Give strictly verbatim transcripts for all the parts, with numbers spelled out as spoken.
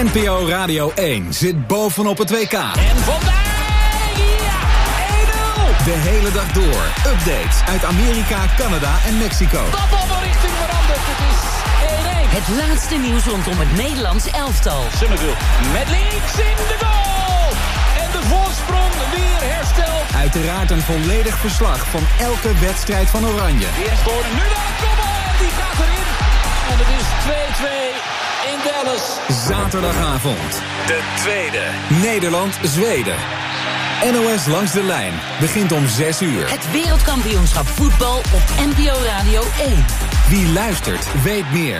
N P O Radio één zit bovenop het W K. En vandaag, ja, één nul! De hele dag door. Updates uit Amerika, Canada en Mexico. Dat allemaal richting veranderd. Het is één één. Het laatste nieuws rondom het Nederlands elftal. Summerville met links in de goal. En de voorsprong weer hersteld. Uiteraard een volledig verslag van elke wedstrijd van Oranje. Weer scoren, nu naar de kopbal en die gaat erin. En het is twee twee in Dallas. Zaterdagavond. De tweede. Nederland-Zweden. N O S Langs de Lijn begint om zes uur. Het wereldkampioenschap voetbal op N P O Radio één. Wie luistert, weet meer.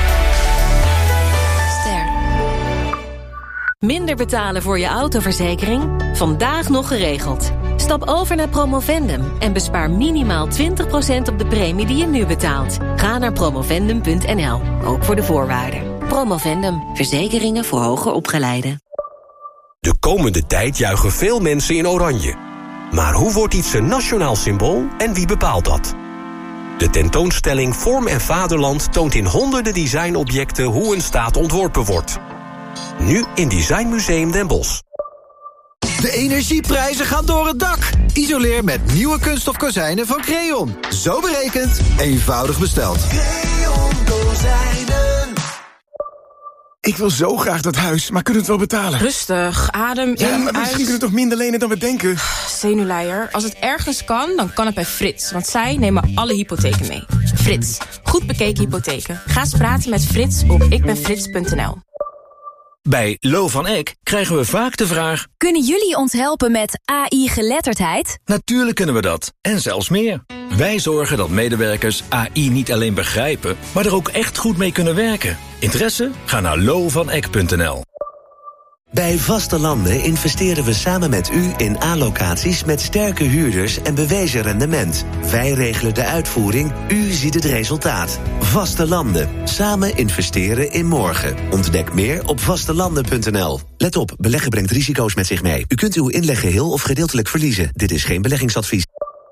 Ster. Minder betalen voor je autoverzekering? Vandaag nog geregeld. Stap over naar Promovendum en bespaar minimaal twintig procent op de premie die je nu betaalt. Ga naar promovendum punt n l, ook voor de voorwaarden. Promovendum, verzekeringen voor hoger opgeleiden. De komende tijd juichen veel mensen in oranje. Maar hoe wordt iets een nationaal symbool en wie bepaalt dat? De tentoonstelling Vorm en Vaderland toont in honderden designobjecten hoe een staat ontworpen wordt. Nu in Designmuseum Den Bosch. De energieprijzen gaan door het dak. Isoleer met nieuwe kunststof kozijnen van Creon. Zo berekend, eenvoudig besteld. Creon kozijnen. Ik wil zo graag dat huis, maar kunnen we het wel betalen? Rustig, adem in, ja, maar misschien uit. kunnen we toch minder lenen dan we denken? Zenuwleier, als het ergens kan, dan kan het bij Frits. Want zij nemen alle hypotheken mee. Frits, goed bekeken hypotheken. Ga eens praten met Frits op ikbenfrits punt n l. Bij Lo van Eck krijgen we vaak de vraag: kunnen jullie ons helpen met A I-geletterdheid? Natuurlijk kunnen we dat, en zelfs meer. Wij zorgen dat medewerkers A I niet alleen begrijpen, maar er ook echt goed mee kunnen werken. Interesse? Ga naar lo van eck punt n l. Bij Vaste Landen investeren we samen met u in A-locaties met sterke huurders en bewezen rendement. Wij regelen de uitvoering, u ziet het resultaat. Vaste Landen. Samen investeren in morgen. Ontdek meer op vastelanden punt n l. Let op, beleggen brengt risico's met zich mee. U kunt uw inleg geheel of gedeeltelijk verliezen. Dit is geen beleggingsadvies.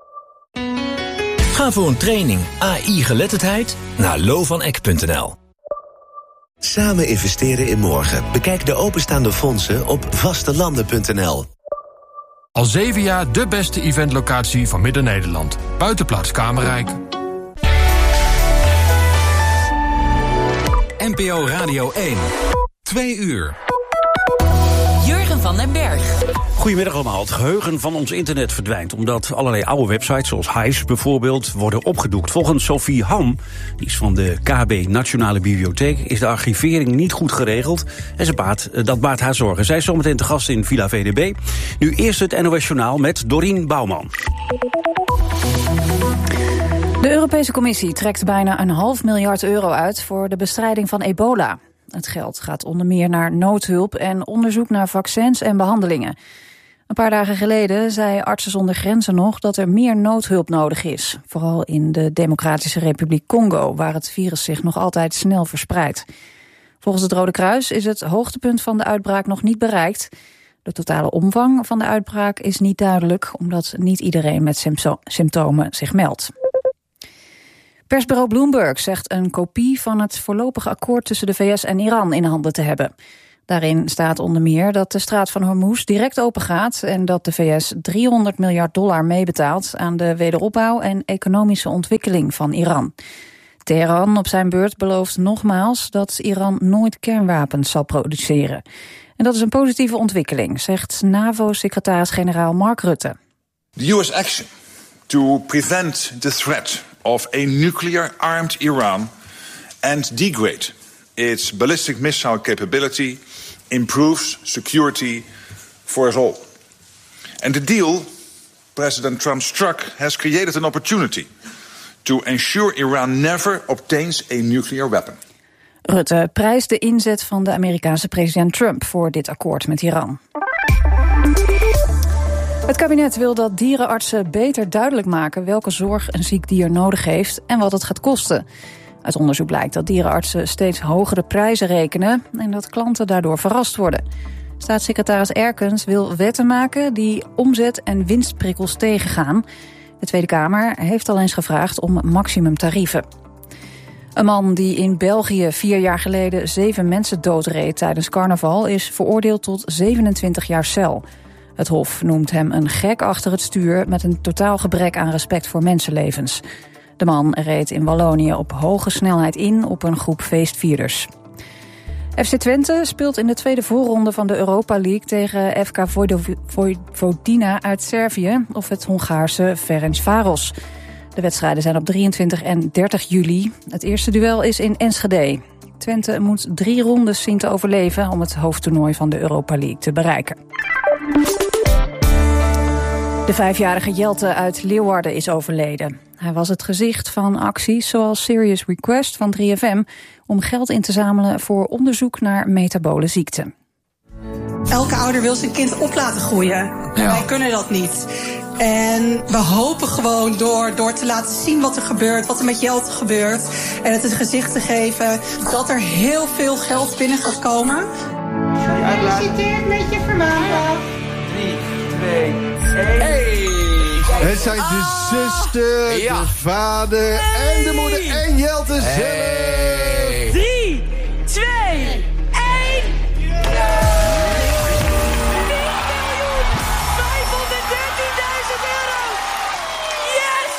Ga voor een training A I-geletterdheid naar lo van eck punt n l. Samen investeren in morgen. Bekijk de openstaande fondsen op vastelanden punt n l. Al zeven jaar de beste eventlocatie van Midden-Nederland. Buitenplaats Kamerrijk. N P O Radio één. Twee uur. Jurgen van den Berg. Goedemiddag allemaal. Het geheugen van ons internet verdwijnt omdat allerlei oude websites, zoals Hives bijvoorbeeld, worden opgedoekt. Volgens Sophie Ham, die is van de K B Nationale Bibliotheek, is de archivering niet goed geregeld en ze baat, dat baart haar zorgen. Zij is zometeen te gast in Villa V D B. Nu eerst het N O S Journaal met Dorien Bouwman. De Europese Commissie trekt bijna een half miljard euro uit voor de bestrijding van ebola. Het geld gaat onder meer naar noodhulp en onderzoek naar vaccins en behandelingen. Een paar dagen geleden zei Artsen zonder Grenzen nog dat er meer noodhulp nodig is. Vooral in de Democratische Republiek Congo, waar het virus zich nog altijd snel verspreidt. Volgens het Rode Kruis is het hoogtepunt van de uitbraak nog niet bereikt. De totale omvang van de uitbraak is niet duidelijk, omdat niet iedereen met symptomen zich meldt. Persbureau Bloomberg zegt een kopie van het voorlopige akkoord tussen de V S en Iran in handen te hebben. Daarin staat onder meer dat de straat van Hormuz direct opengaat en dat de V S driehonderd miljard dollar meebetaalt aan de wederopbouw en economische ontwikkeling van Iran. Teheran op zijn beurt belooft nogmaals dat Iran nooit kernwapens zal produceren. En dat is een positieve ontwikkeling, zegt NAVO-secretaris-generaal Mark Rutte. The U S action to prevent the threat of a nuclear-armed Iran and degrade its ballistic missile capability improves security for us all. And the deal President Trump struck has created an opportunity to ensure Iran never obtains a nuclear weapon. Rutte prijst de inzet van de Amerikaanse president Trump voor dit akkoord met Iran. Het kabinet wil dat dierenartsen beter duidelijk maken welke zorg een ziek dier nodig heeft en wat het gaat kosten. Uit onderzoek blijkt dat dierenartsen steeds hogere prijzen rekenen en dat klanten daardoor verrast worden. Staatssecretaris Erkens wil wetten maken die omzet- en winstprikkels tegengaan. De Tweede Kamer heeft al eens gevraagd om maximumtarieven. Een man die in België vier jaar geleden zeven mensen doodreed tijdens carnaval is veroordeeld tot zevenentwintig jaar cel. Het Hof noemt hem een gek achter het stuur met een totaal gebrek aan respect voor mensenlevens. De man reed in Wallonië op hoge snelheid in op een groep feestvierders. F C Twente speelt in de tweede voorronde van de Europa League tegen F K Vojvodina uit Servië of het Hongaarse Ferencváros. De wedstrijden zijn op drieëntwintig en dertig juli. Het eerste duel is in Enschede. Twente moet drie rondes zien te overleven om het hoofdtoernooi van de Europa League te bereiken. De vijfjarige Jelte uit Leeuwarden is overleden. Hij was het gezicht van acties zoals Serious Request van drie F M om geld in te zamelen voor onderzoek naar metabole ziekten. Elke ouder wil zijn kind op laten groeien. Ja. Wij kunnen dat niet. En we hopen gewoon door, door te laten zien wat er gebeurt, wat er met Jelte gebeurt, en het een gezicht te geven, dat er heel veel geld binnen gaat komen. Gefeliciteerd met je verjaardag. drie, twee, één. Hey! Het zijn de zuster, ja. de vader en de moeder en Jelte zelf. Hey. drie, twee, één. vijfhonderddertienduizend euro. Yes!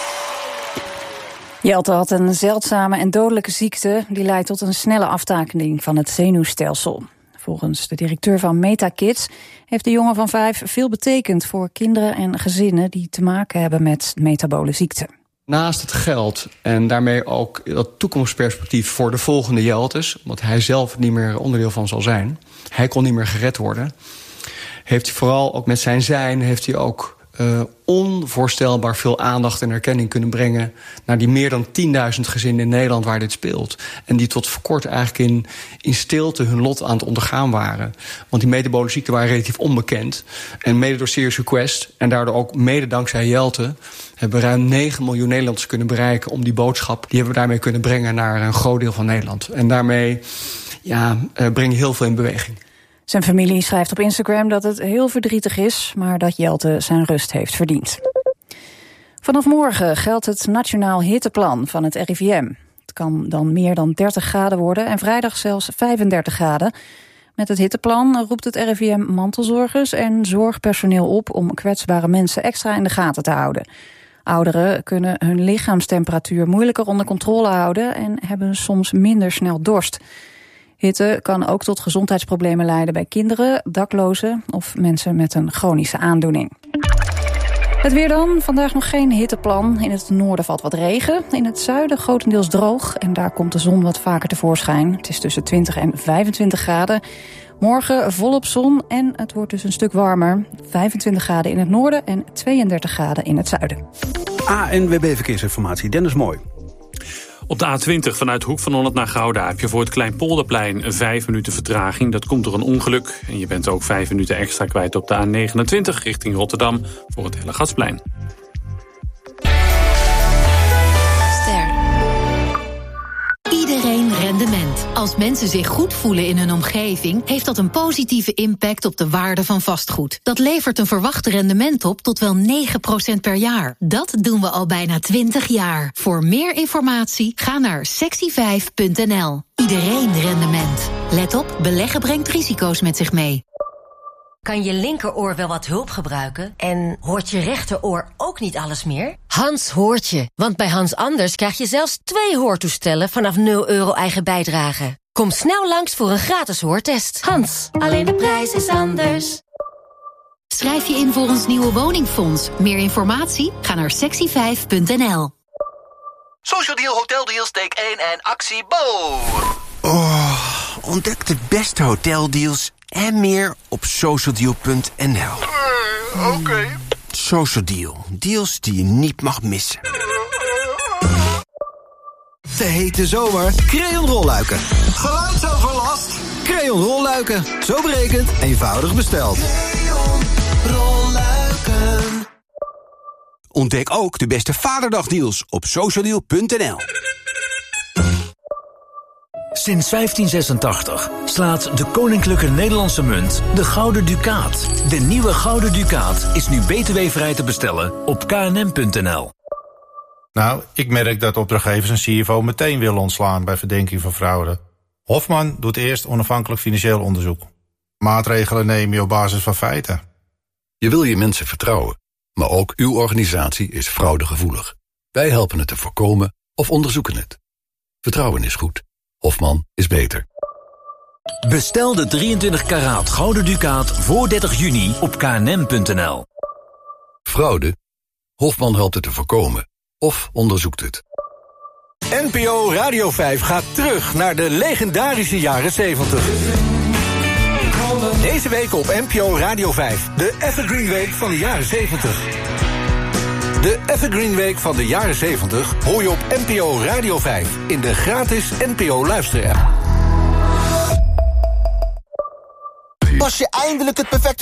Jelte had een zeldzame en dodelijke ziekte die leidt tot een snelle aftakeling van het zenuwstelsel. Volgens de directeur van MetaKids heeft de jongen van vijf veel betekend voor kinderen en gezinnen die te maken hebben met metabole ziekte. Naast het geld en daarmee ook dat toekomstperspectief voor de volgende Jeltes, omdat hij zelf niet meer onderdeel van zal zijn, hij kon niet meer gered worden, heeft hij vooral ook met zijn zijn, heeft hij ook uh, onvoorstelbaar veel aandacht en erkenning kunnen brengen naar die meer dan tienduizend gezinnen in Nederland waar dit speelt. En die tot voor kort eigenlijk in, in stilte hun lot aan het ondergaan waren. Want die metabole ziekten waren relatief onbekend. En mede door Serious Request en daardoor ook mede dankzij Jelte hebben we ruim negen miljoen Nederlanders kunnen bereiken om die boodschap, die hebben we daarmee kunnen brengen naar een groot deel van Nederland. En daarmee ja, uh, breng je heel veel in beweging. Zijn familie schrijft op Instagram dat het heel verdrietig is, maar dat Jelte zijn rust heeft verdiend. Vanaf morgen geldt het Nationaal Hitteplan van het R I V M. Het kan dan meer dan dertig graden worden en vrijdag zelfs vijfendertig graden. Met het hitteplan roept het R I V M mantelzorgers en zorgpersoneel op om kwetsbare mensen extra in de gaten te houden. Ouderen kunnen hun lichaamstemperatuur moeilijker onder controle houden en hebben soms minder snel dorst. Hitte kan ook tot gezondheidsproblemen leiden bij kinderen, daklozen of mensen met een chronische aandoening. Het weer dan. Vandaag nog geen hitteplan. In het noorden valt wat regen. In het zuiden grotendeels droog. En daar komt de zon wat vaker tevoorschijn. Het is tussen twintig en vijfentwintig graden. Morgen volop zon en het wordt dus een stuk warmer. vijfentwintig graden in het noorden en tweeëndertig graden in het zuiden. A N W B Verkeersinformatie, Dennis Mooi. Op de A twintig vanuit Hoek van Holland naar Gouda heb je voor het Kleinpolderplein vijf minuten vertraging. Dat komt door een ongeluk. En je bent ook vijf minuten extra kwijt op de A negenentwintig richting Rotterdam voor het Hellegatsplein. Iedereen rendement. Als mensen zich goed voelen in hun omgeving, heeft dat een positieve impact op de waarde van vastgoed. Dat levert een verwacht rendement op tot wel negen procent per jaar. Dat doen we al bijna twintig jaar. Voor meer informatie ga naar sexy vijf punt n l. Iedereen rendement. Let op, beleggen brengt risico's met zich mee. Kan je linkeroor wel wat hulp gebruiken? En hoort je rechteroor ook niet alles meer? Hans hoort je, want bij Hans Anders krijg je zelfs twee hoortoestellen vanaf nul euro eigen bijdrage. Kom snel langs voor een gratis hoortest. Hans, alleen de prijs is anders. Schrijf je in voor ons nieuwe woningfonds. Meer informatie? Ga naar sexy vijf punt n l. Social Deal, Hotel Deals, take één en actie Bo. Oh, ontdek de beste hoteldeals en meer op social deal punt n l. Uh, Oké. Okay. Social Deal. Deals die je niet mag missen. De hete zomer. Crayon rolluiken. Geluidsoverlast. Crayon rolluiken. Zo berekend, eenvoudig besteld. Crayon rolluiken. Ontdek ook de beste Vaderdagdeals op social deal punt n l. Sinds vijftien zesentachtig slaat de Koninklijke Nederlandse Munt de Gouden Ducaat. De nieuwe Gouden Ducaat is nu B T W-vrij te bestellen op k n m punt n l. Nou, ik merk dat opdrachtgevers een C F O meteen willen ontslaan bij verdenking van fraude. Hofman doet eerst onafhankelijk financieel onderzoek. Maatregelen neem je op basis van feiten. Je wil je mensen vertrouwen, maar ook uw organisatie is fraudegevoelig. Wij helpen het te voorkomen of onderzoeken het. Vertrouwen is goed. Hofman is beter. Bestel de drieëntwintig karaat gouden ducaat voor dertig juni op k n m punt n l. Fraude? Hofman helpt het te voorkomen of onderzoekt het. N P O Radio vijf gaat terug naar de legendarische jaren zeventig. Deze week op N P O Radio vijf, de Evergreen Week van de jaren zeventig. De Evergreen Week van de jaren zeventig hoor je op N P O Radio vijf in de gratis N P O luisterapp. Was je eindelijk het perfecte